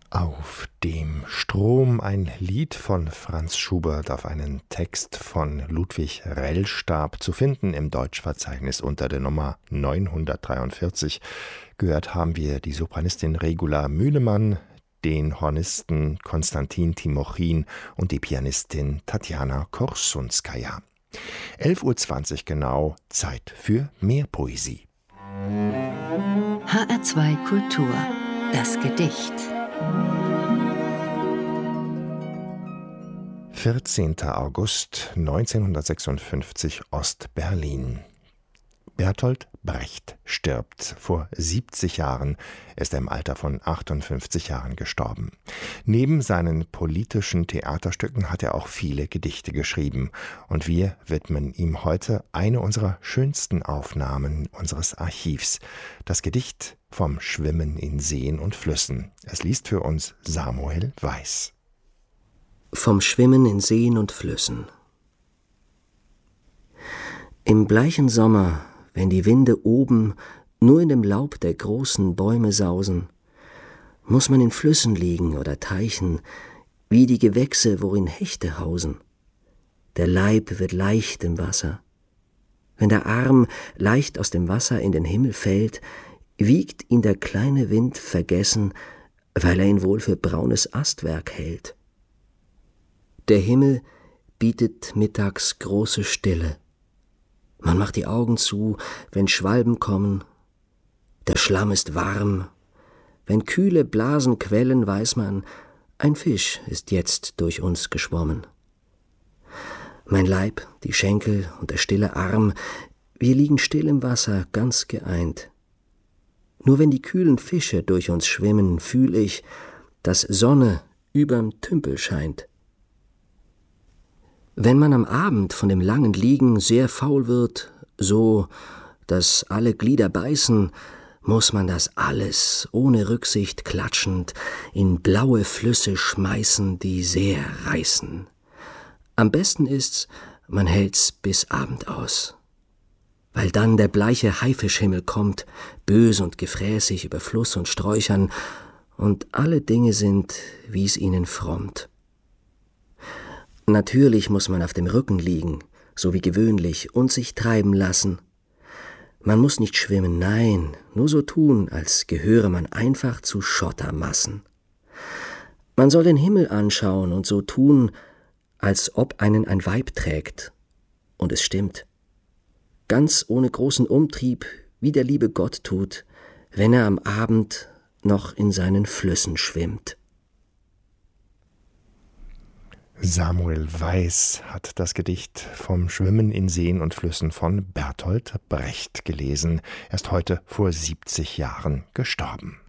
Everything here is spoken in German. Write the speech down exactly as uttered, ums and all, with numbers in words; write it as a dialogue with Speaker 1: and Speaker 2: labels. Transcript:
Speaker 1: Auf dem Strom, ein Lied von Franz Schubert auf einen Text von Ludwig Rellstab, zu finden im Deutschverzeichnis unter der Nummer neunhundertdreiundvierzig. Gehört haben wir die Sopranistin Regula Mühlemann, den Hornisten Konstantin Timochin und die Pianistin Tatjana Korsunskaja. elf Uhr zwanzig genau, Zeit für mehr Poesie.
Speaker 2: H R zwei Kultur, das Gedicht.
Speaker 1: vierzehnter August neunzehnhundertsechsundfünfzig, Ost-Berlin. Bertolt Brecht stirbt. Vor siebzig Jahren ist er im Alter von achtundfünfzig Jahren gestorben. Neben seinen politischen Theaterstücken hat er auch viele Gedichte geschrieben. Und wir widmen ihm heute eine unserer schönsten Aufnahmen unseres Archivs. Das Gedicht Vom Schwimmen in Seen und Flüssen. Es liest für uns Samuel Weiß.
Speaker 3: Vom Schwimmen in Seen und Flüssen. Im bleichen Sommer, wenn die Winde oben nur in dem Laub der großen Bäume sausen, muß man in Flüssen liegen oder Teichen, wie die Gewächse, worin Hechte hausen. Der Leib wird leicht im Wasser. Wenn der Arm leicht aus dem Wasser in den Himmel fällt, wiegt ihn der kleine Wind vergessen, weil er ihn wohl für braunes Astwerk hält. Der Himmel bietet mittags große Stille. Man macht die Augen zu, wenn Schwalben kommen. Der Schlamm ist warm. Wenn kühle Blasen quellen, weiß man, ein Fisch ist jetzt durch uns geschwommen. Mein Leib, die Schenkel und der stille Arm, wir liegen still im Wasser, ganz geeint. Nur wenn die kühlen Fische durch uns schwimmen, fühl ich, dass Sonne überm Tümpel scheint. Wenn man am Abend von dem langen Liegen sehr faul wird, so, dass alle Glieder beißen, muß man das alles ohne Rücksicht klatschend in blaue Flüsse schmeißen, die sehr reißen. Am besten ist's, man hält's bis Abend aus, weil dann der bleiche Haifischhimmel kommt, bös und gefräßig über Fluss und Sträuchern, und alle Dinge sind, wie's ihnen frommt. Natürlich muß man auf dem Rücken liegen, so wie gewöhnlich, und sich treiben lassen. Man muß nicht schwimmen, nein, nur so tun, als gehöre man einfach zu Schottermassen. Man soll den Himmel anschauen und so tun, als ob einen ein Weib trägt. Und es stimmt. Ganz ohne großen Umtrieb, wie der liebe Gott tut, wenn er am Abend noch in seinen Flüssen schwimmt.
Speaker 1: Samuel Weiß hat das Gedicht Vom Schwimmen in Seen und Flüssen von Bertolt Brecht gelesen. Er ist heute vor siebzig Jahren gestorben.